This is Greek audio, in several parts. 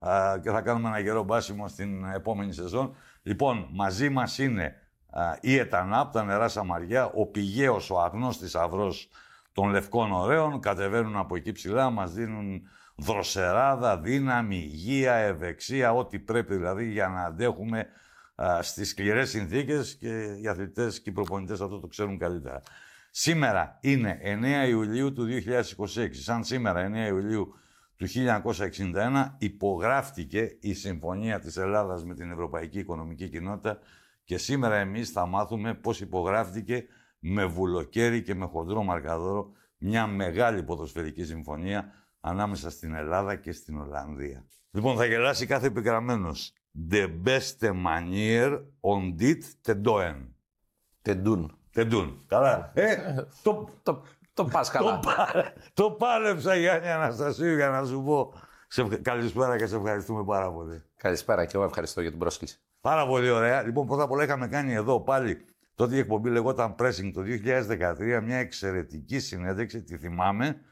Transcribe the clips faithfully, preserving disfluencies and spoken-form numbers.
α, και θα κάνουμε ένα γερό μπάσιμο στην επόμενη σεζόν. Λοιπόν, μαζί μας είναι α, η Ετανάπ, τα νερά Σαμαριά, ο πηγαίος, ο αγνώστης αυρός των Λευκών Ωραίων. Κατεβαίνουν από εκεί ψηλά, μας δίνουν δροσεράδα, δύναμη, υγεία, ευεξία, ό,τι πρέπει δηλαδή για να αντέχουμε α, στις σκληρές συνθήκες, και οι αθλητές και οι προπονητές αυτό το ξέρουν καλύτερα. Σήμερα είναι εννέα Ιουλίου του δύο χιλιάδες είκοσι έξι. Σαν σήμερα, εννέα Ιουλίου του χίλια εννιακόσια εξήντα ένα, υπογράφτηκε η Συμφωνία της Ελλάδας με την Ευρωπαϊκή Οικονομική Κοινότητα, και σήμερα εμείς θα μάθουμε πώς υπογράφτηκε με βουλοκαίρι και με χοντρό μαρκαδόρο μια μεγάλη ποδοσφαιρική συμφωνία ανάμεσα στην Ελλάδα και στην Ολλανδία. Λοιπόν, θα γελάσει κάθε επιγραμμένος. The beste manier on dit tendoen. Τεντούν. Τεντούν. Καλά. Ε, το, το, το πας καλά. Το, το πάλεψα, Γιάννη Αναστασίου, για να σου πω. Σε, καλησπέρα και σε ευχαριστούμε πάρα πολύ. Καλησπέρα και εγώ ευχαριστώ για την πρόσκληση. Πάρα πολύ ωραία. Λοιπόν, πρώτα απ' όλα είχαμε κάνει εδώ πάλι, τότε η εκπομπή λεγόταν Pressing το δύο χιλιάδες δεκατρία, μια εξαιρετική συνέντευξη, τη θυμάμαι.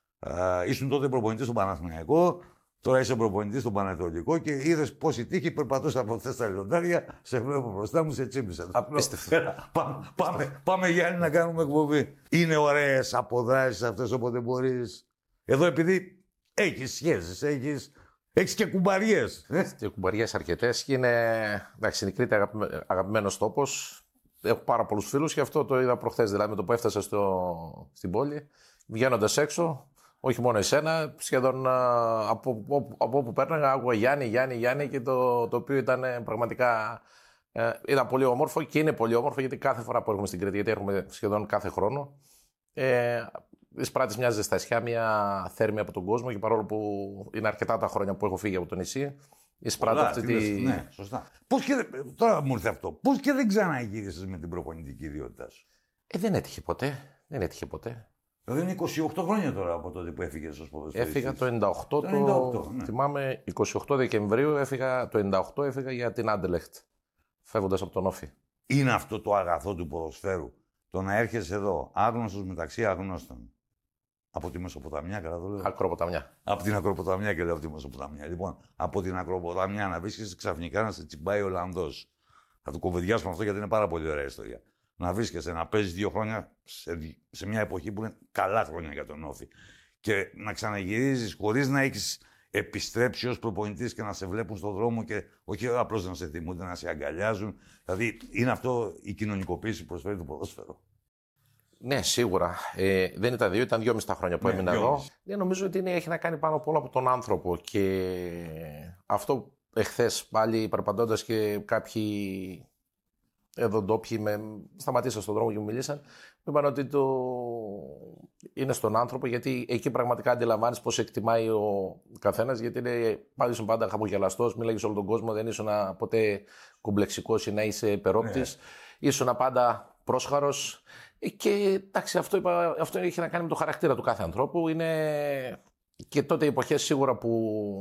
Uh, ήσουν τότε προπονητής στον Παναθηναϊκό, τώρα είσαι προπονητής στον Πανετολικό και είδες πόση τύχη περπατούσα από αυτές τα λιοντάρια. Σε βλέπω μπροστά μου, σε τσίπησα. Απίστευτο. πάμε, πάμε, πάμε, Γιάννη, να κάνουμε εκπομπή. Είναι ωραίες αποδράσεις αυτές όποτε μπορείς. Εδώ, επειδή έχεις σχέσεις, έχεις, έχεις και κουμπαριές. Και κουμπαριές αρκετές και είναι, εντάξει, είναι η Κρήτη αγαπημένος τόπος. Έχω πάρα πολλούς φίλους και αυτό το είδα προχθές. Δηλαδή, με το που έφτασα στο, στην πόλη, βγαίνοντας έξω. Όχι μόνο εσένα, σχεδόν από, από, από όπου πέρναγα, άκουγα Γιάννη, Γιάννη, Γιάννη, και το, το οποίο ήταν πραγματικά ε, ήταν πολύ όμορφο και είναι πολύ όμορφο, γιατί κάθε φορά που έρχομαι στην Κρήτη, γιατί έρχομαι σχεδόν κάθε χρόνο, ε, εισπράττεις μια ζεστασιά, μια θέρμη από τον κόσμο, και παρόλο που είναι αρκετά τα χρόνια που έχω φύγει από το νησί, εισπράττω αυτή τη... Ναι, σωστά. Πώς και, τώρα μου ήρθε αυτό. Πώς και δεν ξαναγύρισες με την προπονητική ιδιότητά σου? Ε, δεν έτυχε ποτέ. Δεν έτυχε ποτέ. Δηλαδή είναι είκοσι οκτώ χρόνια τώρα από τότε που έφυγες ως ποδοσφαιριστής. Έφυγα το ενενήντα οκτώ, το, ενενήντα οκτώ, ναι. Θυμάμαι, είκοσι οκτώ Δεκεμβρίου έφυγα, το ενενήντα οκτώ έφυγα για την Άντελεχτ, φεύγοντας από τον Όφη. Είναι αυτό το αγαθό του ποδοσφαίρου, το να έρχεσαι εδώ άγνωστος μεταξύ αγνώστων. Από τη Μεσοποταμιά, καλά το λέω. Ακροποταμιά. Από την Ακροποταμιά και λέω από τη Μεσοποταμιά. Λοιπόν, από την Ακροποταμιά να βρίσκεσαι ξαφνικά να σε τσιμπάει ο Ολλανδός. Θα το κουβεντιάσουμε αυτό, γιατί είναι πάρα πολύ ωραία ιστορία. Να βρίσκεσαι, να παίζεις δύο χρόνια σε, σε μια εποχή που είναι καλά χρόνια για τον Όφη. Και να ξαναγυρίζεις χωρίς να έχεις επιστρέψει ως προπονητής και να σε βλέπουν στον δρόμο και όχι απλώς να σε θυμούνται, να σε αγκαλιάζουν. Δηλαδή, είναι αυτό η κοινωνικοποίηση που προσφέρει το ποδόσφαιρο. Ναι, σίγουρα. Ε, δεν ήταν δύο, ήταν δυόμιση τα χρόνια που ναι, έμεινα εδώ. Ναι, νομίζω ότι είναι, έχει να κάνει πάνω απ' όλα από τον άνθρωπο. Και αυτό εχθές πάλι περπατώντας και κάποιοι εδώ ντόπιοι με σταματήσαν στον δρόμο και μου μιλήσαν, μου είπαν ότι το... είναι στον άνθρωπο, γιατί εκεί πραγματικά αντιλαμβάνεις πώς εκτιμάει ο καθένας, γιατί είναι, πάλι ήσουν πάντα χαμογελαστός, μίλαγες σε όλο τον κόσμο, δεν ήσουν ποτέ κομπλεξικός ή να είσαι υπερόπτης, ναι. Ήσουν πάντα πρόσχαρος και εντάξει, αυτό, είπα, αυτό έχει να κάνει με το χαρακτήρα του κάθε ανθρώπου. Είναι... Και τότε οι εποχές σίγουρα που...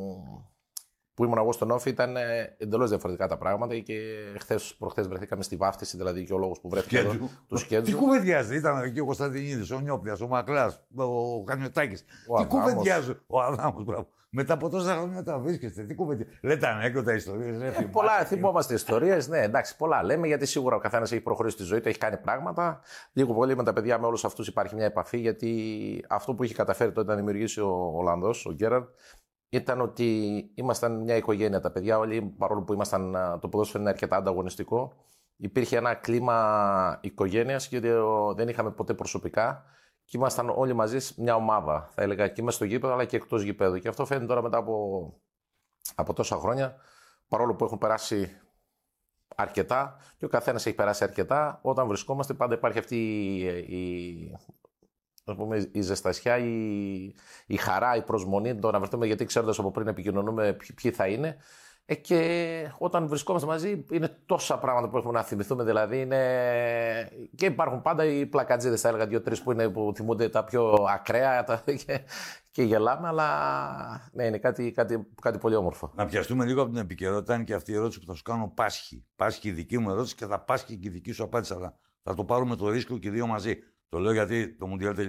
που ήμουν εγώ στον Όφη ήταν εντελώς διαφορετικά τα πράγματα, και χθες προχθές βρεθήκαμε στη βάφτιση, δηλαδή και ο λόγος που βρέθηκε εδώ, του Σκέτζου. Τι κουβεντιάζει, ήταν εκεί ο Κωνσταντινίδης, ο Νιόπλιας, ο Μακλάς, ο Κανιωτάκης. Τι κουβεντιάζει, ο Αδάμος, μπράβο. Μετά από τόσα χρόνια τα βρίσκεστε, τι κουβεντιάζει. Λέτε ανέκδοτα ιστορίες, ρε. Ε, πολλά, θυμόμαστε ιστορίες, ναι, εντάξει, πολλά λέμε, γιατί σίγουρα ο καθένας έχει προχωρήσει στη ζωή του, έχει κάνει πράγματα. Λίγο πολύ με τα παιδιά, με όλους αυτούς υπάρχει μια επαφή, γιατί αυτό που είχε καταφέρει τότε να δημιουργήσει ο Ολλανδός, ο Γκέραρντ, ήταν ότι ήμασταν μια οικογένεια τα παιδιά όλοι, παρόλο που ήμασταν, το ποδόσφαιρο είναι αρκετά ανταγωνιστικό. Υπήρχε ένα κλίμα οικογένειας, γιατί δεν είχαμε ποτέ προσωπικά και ήμασταν όλοι μαζί μια ομάδα, θα έλεγα, και μέσα στο γήπεδο αλλά και εκτός γήπεδου. Και αυτό φαίνεται τώρα μετά από, από τόσα χρόνια, παρόλο που έχουν περάσει αρκετά και ο καθένας έχει περάσει αρκετά, όταν βρισκόμαστε πάντα υπάρχει αυτή η, η ας πούμε, η ζεστασιά, η, η χαρά, η προσμονή, το να βρεθούμε, γιατί ξέροντας από πριν επικοινωνούμε ποιοι θα είναι. Ε, και όταν βρισκόμαστε μαζί είναι τόσα πράγματα που έχουμε να θυμηθούμε, δηλαδή είναι... και υπάρχουν πάντα οι πλακατζίδες, θα έλεγα δύο-τρεις που, είναι, που θυμούνται τα πιο ακραία τα... και, και γελάμε, αλλά ναι, είναι κάτι, κάτι, κάτι πολύ όμορφο. Να πιαστούμε λίγο από την επικαιρότητα, είναι και αυτή η ερώτηση που θα σου κάνω πάσχει. Πάσχει η δική μου ερώτηση και θα πάσχει και η δική σου απάντηση, αλλά θα το πάρουμε το ρίσκο και οι δύο μαζί. Το λέω γιατί το Μουντιάλ